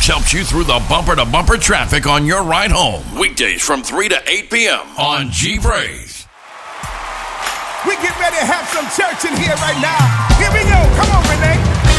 Trucks helps you through the bumper-to-bumper traffic on your ride home. Weekdays from 3 to 8 p.m. on G-Braze. We get ready to have some church in here right now. Here we go. Come on, Renee.